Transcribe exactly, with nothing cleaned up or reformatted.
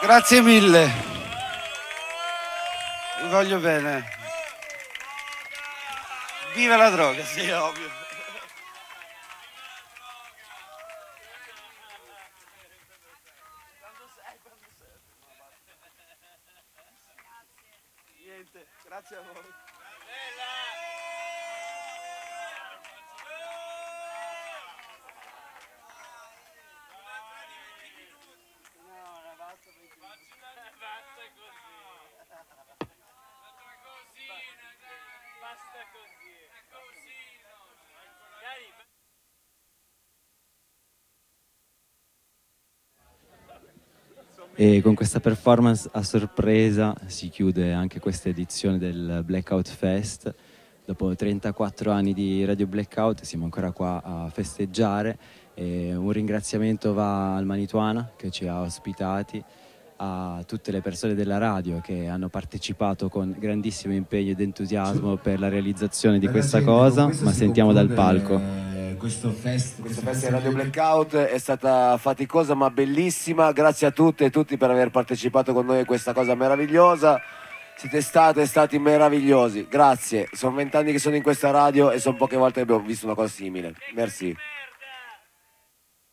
Grazie mille. Vi voglio bene. Viva la droga, sì, ovvio. Niente, grazie a voi. E con questa performance a sorpresa si chiude anche questa edizione del Blackout Fest. Dopo trentaquattro anni di Radio Blackout siamo ancora qua a festeggiare e un ringraziamento va al Manituana che ci ha ospitati, a tutte le persone della radio che hanno partecipato con grandissimo impegno ed entusiasmo per la realizzazione di questa cosa, ma sentiamo dal palco. Questo fest, questo fest di Radio Blackout è stata faticosa ma bellissima. Grazie a tutte e tutti per aver partecipato con noi a questa cosa meravigliosa. Siete state stati meravigliosi, grazie. Sono vent'anni che sono in questa radio e sono poche volte che abbiamo visto una cosa simile. Merci.